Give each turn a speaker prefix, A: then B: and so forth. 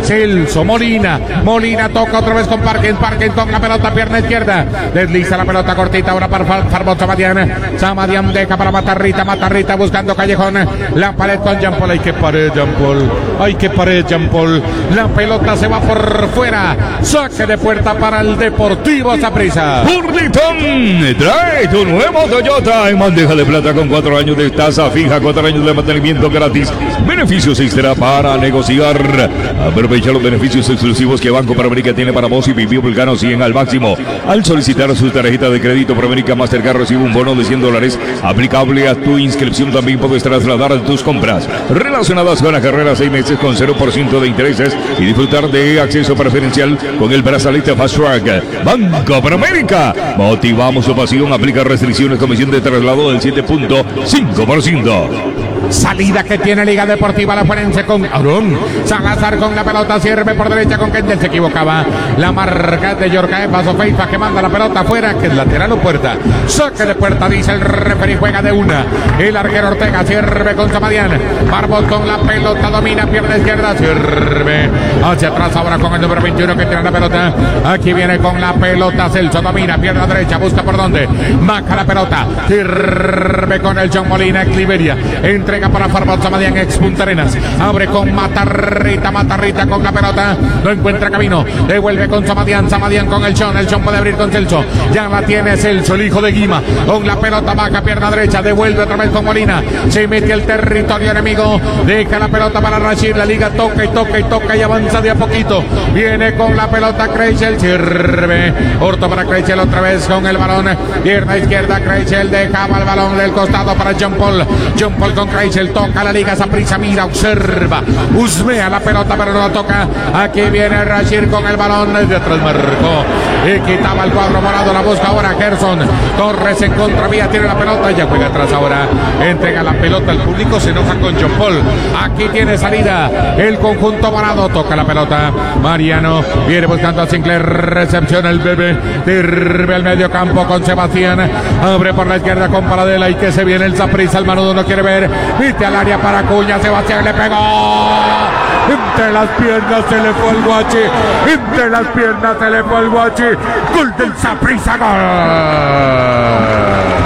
A: Celso, Molina toca otra vez con Parkin con la pelota, pierna izquierda, desliza la pelota cortita ahora para Farbón Samadian deja para Matarrita buscando Callejón, la pared con Jean Paul, ay qué pared Jean Paul, la pelota se va por fuera, saque de puerta para el Deportivo Saprissa.
B: Burlington trae tu nuevo Toyota en bandeja de plata con 4 años de tasa fija, 4 años de mantenimiento gratis, beneficios extra para negociar. Aprovecha los beneficios exclusivos que Banco Panamericana tiene para vos y Vivió Vulcano 100 al máximo. Al solicitar su tarjeta de crédito Panamericana Mastercard recibe un bono de $100 aplicable a tu inscripción. También puedes trasladar tus compras relacionadas con la carrera 6 meses con 0% de intereses y disfrutar de acceso preferencial con el brazalete Fast Track. Banco Panamericana, motivamos su pasión, aplica restricciones, comisión de traslado del 7.5%.
A: Salida que tiene Liga Deportiva La Fuerense con Aarón Salazar con la pelota, sirve por derecha con Kendall, se equivocaba. La marca de Yorcae, paso Feifa que manda la pelota afuera, que es lateral o puerta. Saque de puerta, dice el referee, juega de una. El arquero Ortega sirve con Samadian. Barbot con la pelota, domina, pierna izquierda, sirve hacia atrás ahora con el número 21 que tiene la pelota. Aquí viene con la pelota Celso, domina, pierna derecha, busca por dónde. Baja la pelota, sirve con el John Molina, Cliveria. Entrega para Farbón Samadian, ex Punta Arenas. Abre con Matarrita con la pelota. No encuentra camino. Devuelve con Samadian con el John puede abrir con Celso. Ya la tiene Celso, el hijo de Guima. Con la pelota baja, pierna derecha. Devuelve otra vez con Molina. Se mete al territorio enemigo. Deja la pelota para Rashid. La liga toca y avanza de a poquito. Viene con la pelota Krejcel. Sirve. Orto para Krejcel otra vez con el balón. Pierna izquierda. Krejcel dejaba el balón del costado para Jean Paul con Krejcel, toca la Liga Saprissa, mira, observa, husmea la pelota pero no la toca. Aquí viene Rashid con el balón, desde atrás marcó y quitaba el cuadro morado, la busca ahora Gerson Torres en contravía, tiene la pelota, ya juega atrás ahora, entrega la pelota al público, se enoja con Jean Paul. Aquí tiene salida el conjunto morado, toca la pelota Mariano, viene buscando a Sinclair, recepciona el bebé, sirve al medio campo con Sebastián, abre por la izquierda con Paradela y que se viene el Saprissa, el Manudo no quiere ver, viste al área para Acuña, Sebastián le pegó, entre las piernas se le fue el Guachi, entre las piernas se le fue el Guachi, gol del Saprissa, gol.